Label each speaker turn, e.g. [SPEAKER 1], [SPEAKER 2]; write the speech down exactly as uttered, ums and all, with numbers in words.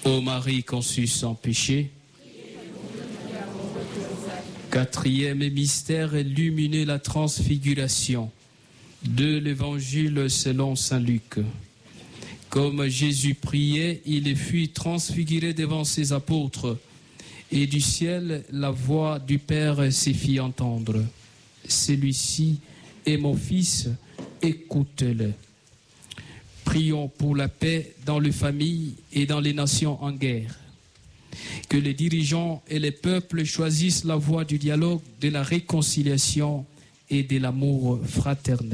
[SPEAKER 1] Ô Marie conçue sans péché. Quatrième mystère lumineux, la transfiguration. De l'Évangile selon saint Luc. Comme Jésus priait, il fut transfiguré devant ses apôtres, et du ciel la voix du Père se fit entendre. Celui-ci est mon Fils, écoutez-le. Prions pour la paix dans les familles et dans les nations en guerre. Que les dirigeants et les peuples choisissent la voie du dialogue, de la réconciliation et de l'amour fraternel.